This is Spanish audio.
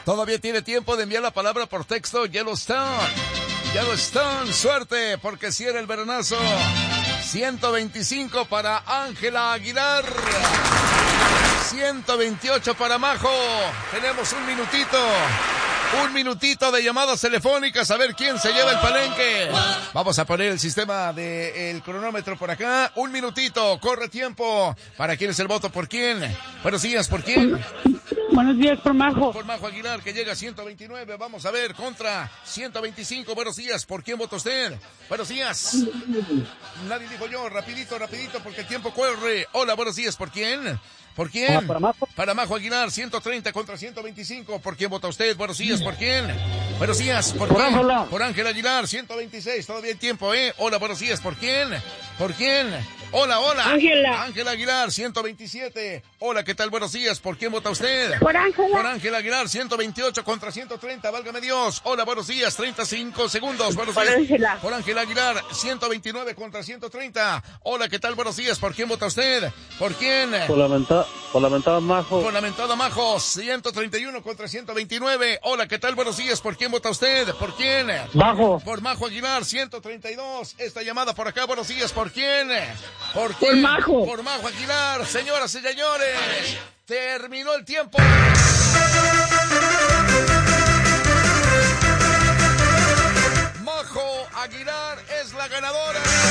Todavía tiene tiempo de enviar la palabra por texto. Yellowstone, suerte, porque si era el veranazo. 125 para Ángela Aguilar. 128 para Majo. Tenemos un minutito de llamadas telefónicas, a ver quién se lleva el palenque. Vamos a poner el sistema del cronómetro por acá. Un minutito, corre tiempo. ¿Para quién es el voto? ¿Por quién? Buenos días, ¿por quién? Buenos días, por Majo. Por Majo Aguilar, que llega a 129. Vamos a ver, contra 125. Buenos días, ¿por quién vota usted? Buenos días. Nadie dijo yo, rapidito, porque el tiempo corre. Hola, buenos días, ¿por quién? ¿Por quién? Para Majo Aguilar, 130 contra 125. ¿Por quién vota usted? Buenos días, ¿por quién? Buenos días, ¿por quién? Ángela. Por Ángela Aguilar, 126. Todavía hay tiempo, ¿eh? Hola, buenos días, ¿por quién? ¿Por quién? Hola. Ángela. Ángela Aguilar, 127. Hola, ¿qué tal? Buenos días, ¿por quién vota usted? Por Ángela. Por Ángela Aguilar, 128 contra 130. Válgame Dios. Hola, buenos días, 35 segundos. Buenos Por días. Ángela. Por Ángela Aguilar, 129 contra 130. Hola, ¿qué tal? Buenos días, ¿por quién vota usted? ¿Por quién? Por la mentada Majo. Por la mentada Majo, 131 contra 129. Hola, ¿qué tal? Buenos días, ¿por quién vota usted? ¿Por quién? Majo. Por Majo Aguilar, 132. Esta llamada por acá, buenos días, ¿por quién? ¿Por Por quién? Majo. Por Majo Aguilar, señoras y señores. Terminó el tiempo. Majo Aguilar es la ganadora.